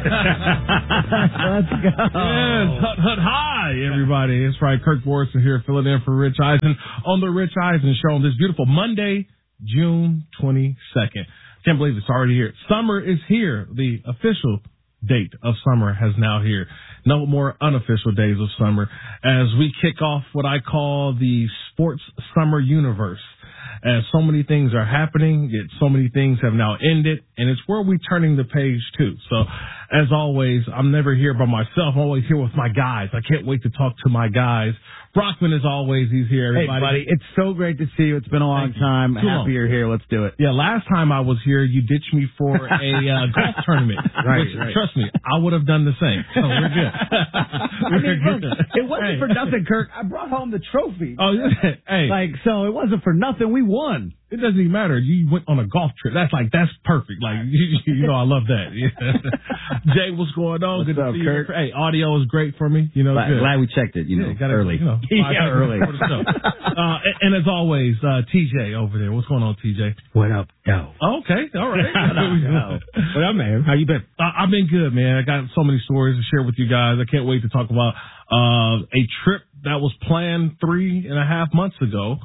Let's go. Yes, hut high, everybody. That's right. Kirk Morrison here, filling in for Rich Eisen on the Rich Eisen Show on this beautiful Monday, June 22nd. Can't believe it's already here. Summer is here. The official date of summer has now here. No more unofficial days of summer as we kick off what I call the sports summer universe. As so many things are happening, yet so many things have now ended, and it's where we're turning the page too. So, as always, I'm never here by myself. I'm always here with my guys. I can't wait to talk to my guys. Brockman, as always, he's here, everybody. Hey, buddy, it's so great to see you. It's been a long time. Happy you're here. Let's do it. Yeah, last time I was here, you ditched me for a golf tournament. Right. Trust me, I would have done the same. So we're good. Look, it wasn't for nothing, Kirk. I brought home the trophy. Oh, yeah. Hey. So it wasn't for nothing. We won. It doesn't even matter. You went on a golf trip. That's perfect. Like, you know, I love that. Yeah. Jay, what's going on? What's good up, to see Kirk? you. Hey, audio is great for me. You know, glad we checked it, early. Early. And as always, TJ over there. What's going on, TJ? What up, yo? Okay, all right. What up, man? How you been? I've been good, man. I got so many stories to share with you guys. I can't wait to talk about a trip that was planned 3.5 months ago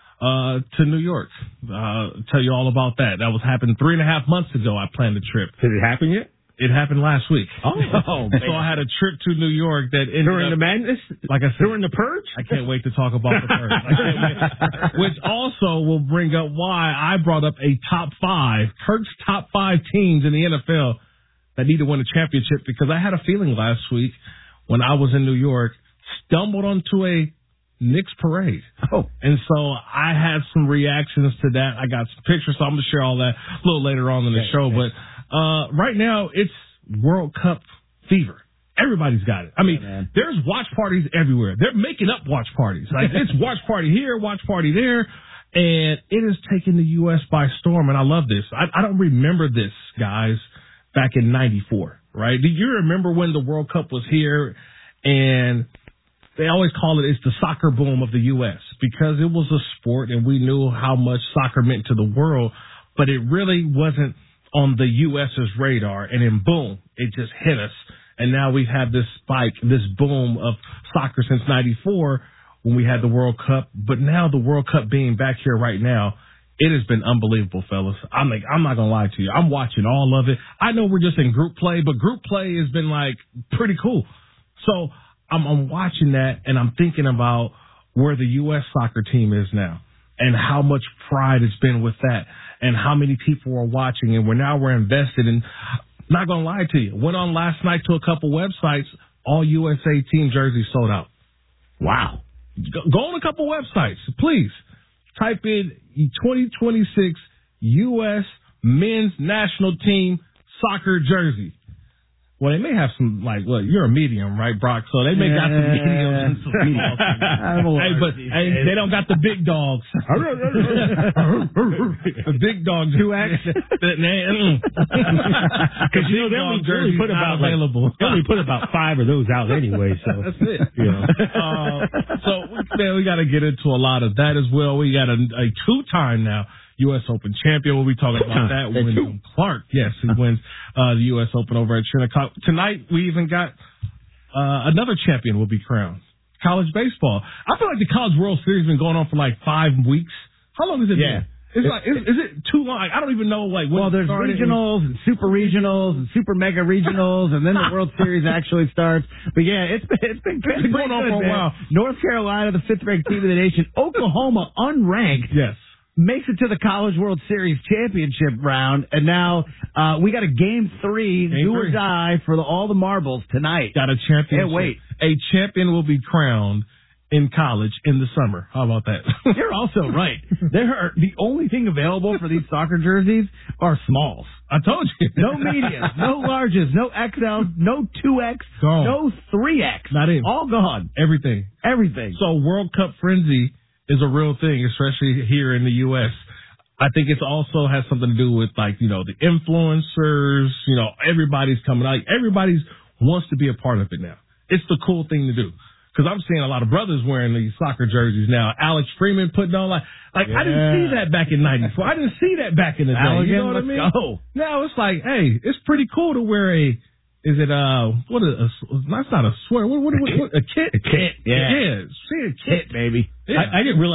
to New York. Tell you all about that. That was happened 3.5 months ago. I planned the trip. Did it happen yet? It happened last week. Oh, man. So I had a trip to New York that ended during the madness? Like I said, during the purge? I can't wait to talk about the purge. I can't wait. Which also will bring up why I brought up a top 5, Kirk's top 5 teams in the NFL that need to win a championship, because I had a feeling last week when I was in New York, stumbled onto a Knicks parade. Oh. And so I had some reactions to that. I got some pictures, so I'm going to share all that a little later on in the show. But right now, it's World Cup fever. Everybody's got it. I mean, there's watch parties everywhere. They're making up watch parties. Like, it's watch party here, watch party there. And it has taken the U.S. by storm. And I love this. I don't remember this, guys, back in 94, right? Do you remember when the World Cup was here and they always call it's the soccer boom of the U.S. because it was a sport and we knew how much soccer meant to the world, but it really wasn't on the U.S.'s radar. And then boom, it just hit us. And now we've had this spike, this boom of soccer since 94 when we had the World Cup. But now the World Cup being back here right now, it has been unbelievable, fellas. I'm not going to lie to you. I'm watching all of it. I know we're just in group play, but group play has been pretty cool. So I'm watching that, and I'm thinking about where the U.S. soccer team is now and how much pride it's been with that and how many people are watching, and we're invested in. Not going to lie to you. Went on last night to a couple websites. All USA team jerseys sold out. Wow. Go on a couple websites, please. Type in 2026 U.S. men's national team soccer jersey. Well, they may have some, you're a medium, right, Brock? So they may got some mediums and some smalls. They don't got the big dogs. The big dogs. 2X? Because, they only put about available. They only put about 5 of those out anyway, so. That's it. We got to get into a lot of that as well. We got a 2-time now U.S. Open champion. We'll be talking about that. Wyndham Clark. Yes, he wins the U.S. Open over at Shinnecock. Tonight, we even got another champion will be crowned. College baseball. I feel like the College World Series has been going on for 5 weeks. How long has it been? Is it too long? I don't even know. There's regionals and super mega regionals, and then the World Series actually starts. But yeah, it's been going on for a while. North Carolina, the 5th-ranked team of the nation. Oklahoma, unranked. Yes. Makes it to the College World Series championship round, and now we got a Game 3, do or die for all the marbles tonight. Got a champion. Can't wait. A champion will be crowned in college in the summer. How about that? You're also right. The only thing available for these soccer jerseys are smalls. I told you. No mediums, no larges, no XLs, no 2X, no 3X. Not in. All gone. Everything. So World Cup frenzy is a real thing, especially here in the U.S. I think it also has something to do with, the influencers, everybody's coming out. Everybody wants to be a part of it now. It's the cool thing to do. Because I'm seeing a lot of brothers wearing these soccer jerseys now. Alex Freeman putting on I didn't see that back in 94. I didn't see that back in the day. You know what I mean? Go. Now it's hey, it's pretty cool to wear a Is it what is that's not a swear? What a kit? A kit, yeah. Yeah, say a kit, baby. I didn't realize